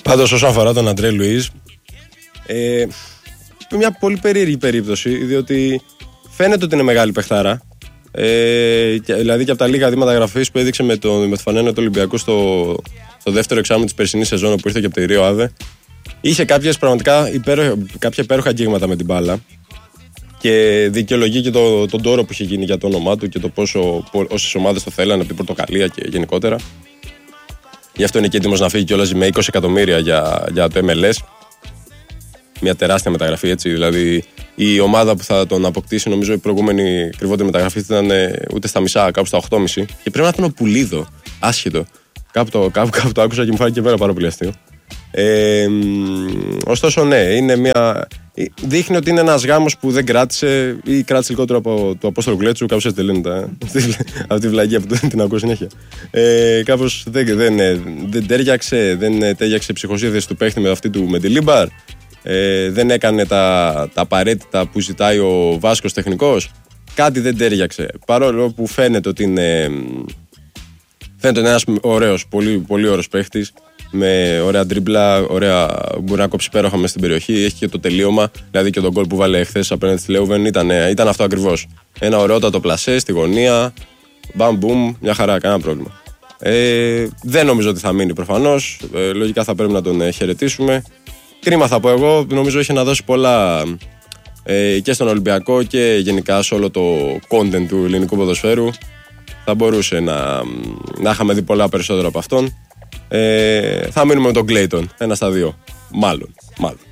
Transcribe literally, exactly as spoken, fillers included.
Πάντως, όσον αφορά τον Αντρέ Λουίζ, ε, μια πολύ περίεργη περίπτωση, διότι φαίνεται ότι είναι μεγάλη παιχτάρα. Ε, και, δηλαδή και από τα λίγα δείγματα γραφής που έδειξε με το, με το φανένο του Ολυμπιακού στο, στο δεύτερο εξάμηνο της περσινής σεζόν που ήρθε και από τη Ρίο Αβε, είχε κάποιες πραγματικά υπέροχα, κάποια υπέροχα αγγίγματα με την μπάλα και δικαιολογεί και το, τον τόρο που είχε γίνει για το όνομά του και το πόσο όσες ομάδες το θέλανε από την Πορτοκαλία και γενικότερα. Γι' αυτό είναι και έτοιμος να φύγει κιόλας με είκοσι εκατομμύρια για, για το εμ ελ ες. Μια τεράστια μεταγραφή, έτσι. Δηλαδή η ομάδα που θα τον αποκτήσει, νομίζω η προηγούμενη κρυβότερη μεταγραφή ήταν ούτε στα μισά, κάπου στα οκτώ κόμμα πέντε. Και πρέπει να ήταν ο Πουλίδο, άσχετο. Κάπου το, κάπου, κάπου το άκουσα και μου φάνηκε και εμένα πάρα πολύ αστείο. Ε, ωστόσο, ναι, είναι μια. Δείχνει ότι είναι ένας γάμος που δεν κράτησε ή κράτησε λιγότερο από το Απόστολο Γκλέτσου. Κάπως έτσι τελειώνεται. Αυτή τη βλαγία που την ακούω συνέχεια. Ε, κάπως δεν, δεν, δεν τέριαξε, δεν τέριαξε η ψυχοσύνθεση του παίχτη με αυτή του Μεντιλίμπαρ. Ε, δεν έκανε τα, τα απαραίτητα που ζητάει ο Βάσκος τεχνικός. Κάτι δεν τέριαξε. Παρόλο που φαίνεται ότι είναι, φαίνεται ένας ωραίος, πολύ, πολύ ωραίος παίχτης. Με ωραία τρίμπλα, ωραία, μπορεί να κόψει υπέροχα μέσα στην περιοχή. Έχει και το τελείωμα. Δηλαδή και τον γκολ που βάλε χθες απέναντι στη Λέουβεν ήταν, ήταν αυτό ακριβώς. Ένα ωραιότατο πλασέ στη γωνία. Μπαμ μπουμ, μια χαρά, κανένα πρόβλημα. Ε, δεν νομίζω ότι θα μείνει προφανώς. Ε, λογικά θα πρέπει να τον ε, χαιρετήσουμε. Κρίμα θα πω εγώ. Νομίζω είχε να δώσει πολλά ε, και στον Ολυμπιακό και γενικά σε όλο το content του ελληνικού ποδοσφαίρου. Θα μπορούσε να, να είχαμε δει πολλά περισσότερα από αυτόν. Ε, θα μείνουμε με τον Κλέιτον. Ένα στα δύο. Μάλλον. Μάλλον.